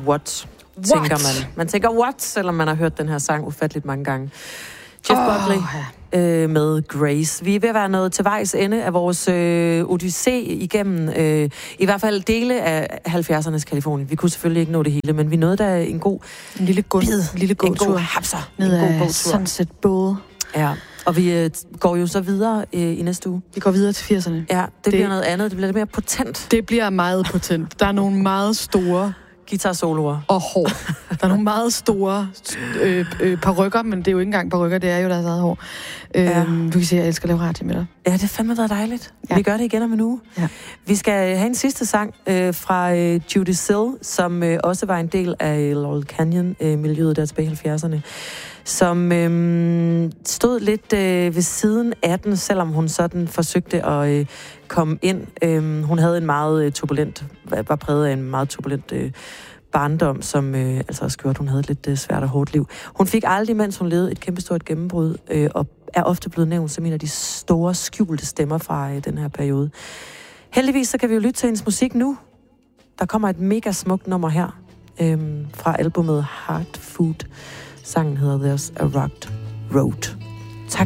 what? Tænker man. Man tænker, what? Selvom man har hørt den her sang ufatteligt mange gange. Jeff Buckley med Grace. Vi er ved at være nået til vejs ende af vores odyssé igennem, i hvert fald dele af 70'ernes Kalifornien. Vi kunne selvfølgelig ikke nå det hele, men vi nåede da en lille gåtur. En god hapser. Ned ad Sunset Bowl. Ja, og vi går jo så videre i næste uge. Vi går videre til 80'erne. Ja, det bliver noget andet. Det bliver lidt mere potent. Det bliver meget potent. Der er nogle meget store guitar-soloer. Og hår. Der er nogle meget store parykker, men det er jo ikke engang parykker, det er jo deres eget hår. Du kan se, at jeg elsker at lave radio med dig. Ja, det har fandme været dejligt. Ja. Vi gør det igen om en uge. Ja. Vi skal have en sidste sang fra Judy Sill, som også var en del af Laurel Canyon-miljøet der tilbage i 70'erne, som stod lidt ved siden af den, selvom hun sådan forsøgte at komme ind. Hun havde en meget var præget af en meget turbulent barndom, som altså også gjorde, at hun havde et lidt svært og hårdt liv. Hun fik aldrig, mens hun levede, et kæmpestort gennembrud, og er ofte blevet nævnt som en af de store skjulte stemmer fra den her periode. Heldigvis så kan vi jo lytte til hendes musik nu. Der kommer et mega smukt nummer her fra albumet Heart Food. Sangen hedder There's a Rugged Road.